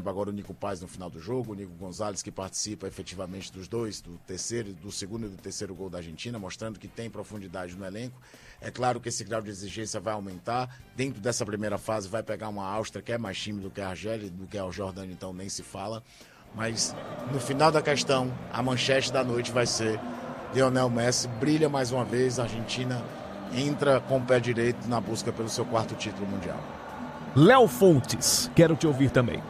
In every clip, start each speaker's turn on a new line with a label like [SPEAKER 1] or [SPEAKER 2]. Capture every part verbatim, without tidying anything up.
[SPEAKER 1] participa agora o Nico Paz no final do jogo, o Nico Gonzalez que participa efetivamente dos dois, do terceiro, do segundo e do terceiro gol da Argentina, mostrando que tem profundidade no elenco. É claro que esse grau de exigência vai aumentar. Dentro dessa primeira fase vai pegar uma Áustria que é mais time do que a Argélia, do que a Jordânia, então nem se fala. Mas no final da questão, a manchete da noite vai ser Lionel Messi brilha mais uma vez, a Argentina entra com o pé direito na busca pelo seu quarto título mundial.
[SPEAKER 2] Léo Fontes, quero te ouvir também.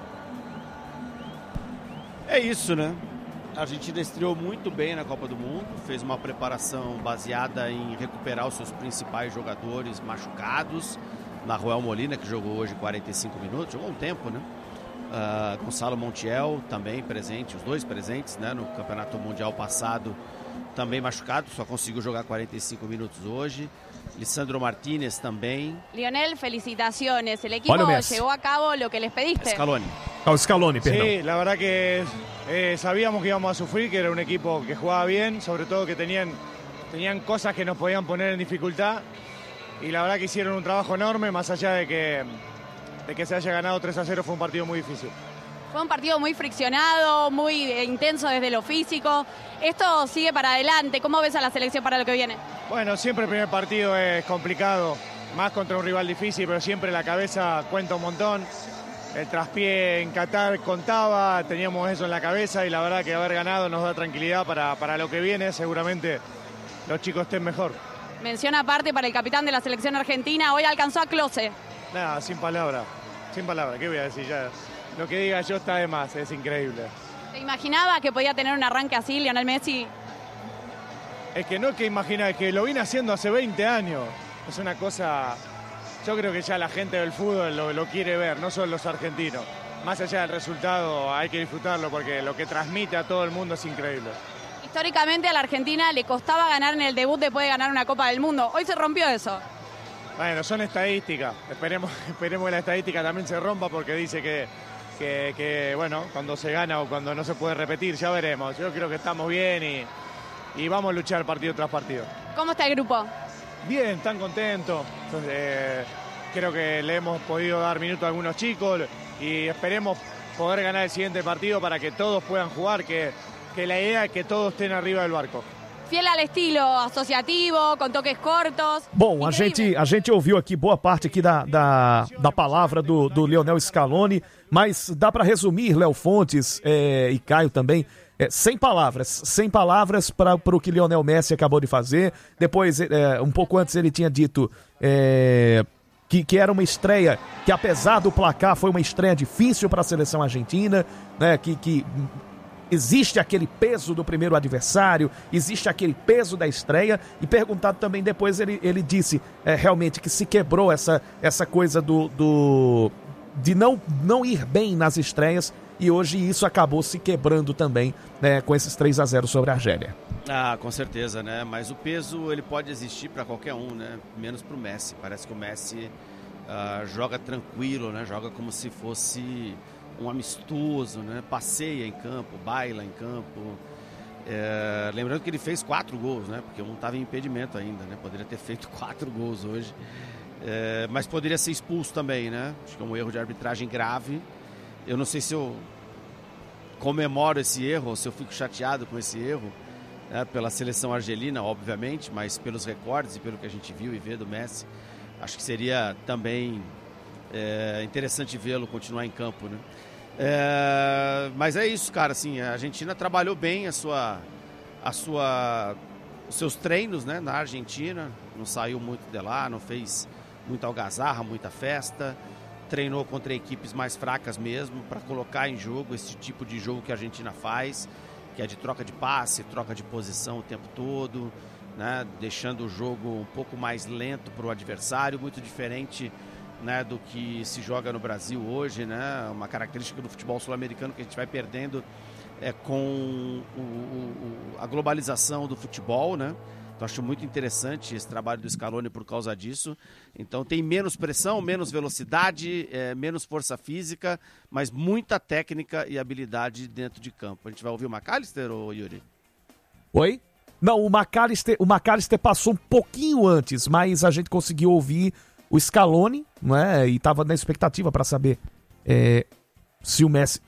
[SPEAKER 3] É isso, né? A Argentina estreou muito bem na Copa do Mundo, fez uma preparação baseada em recuperar os seus principais jogadores machucados. Nahuel Molina, que jogou hoje quarenta e cinco minutos, jogou um tempo, né? Uh, Gonçalo Montiel também presente, os dois presentes, né? No Campeonato Mundial passado, também machucado, só conseguiu jogar quarenta y cinco minutos hoje. Lisandro Martínez também.
[SPEAKER 4] Lionel, felicitaciones. El equipo llevó a cabo lo que les pediste.
[SPEAKER 3] Scaloni.
[SPEAKER 2] Oh, Scaloni, perdón.
[SPEAKER 5] Sí, la verdad que eh, sabíamos que íbamos a sufrir, que era un equipo que jugaba bien, sobre todo que tenían, tenían cosas que nos podían poner en dificultad. Y la verdad que hicieron un trabajo enorme, más allá de que, de que se haya ganado tres a cero, fue un partido muy difícil.
[SPEAKER 4] Fue un partido muy friccionado, muy intenso desde lo físico. Esto sigue para adelante. ¿Cómo ves a la selección para lo que viene?
[SPEAKER 5] Bueno, siempre el primer partido es complicado, más contra un rival difícil, pero siempre la cabeza cuenta un montón. El traspié en Qatar contaba, teníamos eso en la cabeza y la verdad que haber ganado nos da tranquilidad para, para lo que viene. Seguramente los chicos estén mejor.
[SPEAKER 4] Mención aparte para el capitán de la selección argentina. Hoy alcanzó a Klose.
[SPEAKER 5] Nada, sin palabra, sin palabra. ¿Qué voy a decir ya? Lo que diga yo está de más, es increíble.
[SPEAKER 4] ¿Te imaginaba que podía tener un arranque así, Lionel Messi?
[SPEAKER 5] Es que no es que imagina, es que lo viene haciendo hace veinte años. Es una cosa, yo creo que ya la gente del fútbol lo, lo quiere ver, no solo los argentinos. Más allá del resultado hay que disfrutarlo porque lo que transmite a todo el mundo es increíble.
[SPEAKER 4] Históricamente a la Argentina le costaba ganar en el debut después de ganar una Copa del Mundo. Hoy se rompió eso.
[SPEAKER 5] Bueno, son estadísticas. Esperemos, esperemos que la estadística también se rompa porque dice que, que, que, bueno, cuando se gana o cuando no se puede repetir, ya veremos. Yo creo que estamos bien y, y vamos a luchar partido tras partido.
[SPEAKER 4] ¿Cómo está el grupo?
[SPEAKER 5] Bien, están contentos. Entonces, eh, creo que le hemos podido dar minutos a algunos chicos y esperemos poder ganar el siguiente partido para que todos puedan jugar, que, que la idea es que todos estén arriba del barco.
[SPEAKER 4] Fiel al estilo associativo, com toques cortos.
[SPEAKER 2] Bom, a gente, a gente ouviu aqui boa parte aqui da, da, da palavra do, do Lionel Scaloni, mas dá para resumir, Léo Fontes é, e Caio também, é, sem palavras, sem palavras para o que Lionel Messi acabou de fazer. Depois, é, um pouco antes ele tinha dito é, que, que era uma estreia, que apesar do placar foi uma estreia difícil para a seleção argentina, né, que... que existe aquele peso do primeiro adversário, existe aquele peso da estreia, e perguntado também depois, ele, ele disse é, realmente que se quebrou essa, essa coisa do, do de não, não ir bem nas estreias, e hoje isso acabou se quebrando também, né, com esses três a zero sobre a Argélia.
[SPEAKER 3] Ah, com certeza, né? Mas o peso ele pode existir para qualquer um, né? Menos para o Messi. Parece que o Messi uh, joga tranquilo, né? Joga como se fosse um amistoso, né? Passeia em campo, baila em campo. É, lembrando que ele fez quatro gols, né? Porque um estava em impedimento ainda, né? Poderia ter feito quatro gols hoje. É, mas poderia ser expulso também, né? Acho que é um erro de arbitragem grave. Eu não sei se eu comemoro esse erro ou se eu fico chateado com esse erro, né? Pela seleção argelina, obviamente, mas pelos recordes e pelo que a gente viu e vê do Messi, acho que seria também é, interessante vê-lo continuar em campo, né? É, mas é isso, cara, assim, a Argentina trabalhou bem a sua, a sua, os seus treinos, né, na Argentina, não saiu muito de lá, não fez muita algazarra, muita festa, treinou contra equipes mais fracas mesmo, para colocar em jogo esse tipo de jogo que a Argentina faz, que é de troca de passe, troca de posição o tempo todo, né, deixando o jogo um pouco mais lento para o adversário, muito diferente, né, do que se joga no Brasil hoje, né, uma característica do futebol sul-americano que a gente vai perdendo é com o, o, a globalização do futebol, né? Então acho muito interessante esse trabalho do Scaloni por causa disso. Então tem menos pressão, menos velocidade, é, menos força física, mas muita técnica e habilidade dentro de campo. A gente vai ouvir o McAllister, ou Yuri?
[SPEAKER 2] Oi? Não, o McAllister, o McAllister passou um pouquinho antes, mas a gente conseguiu ouvir o Scaloni, né, e estava na expectativa para saber é, se o Messi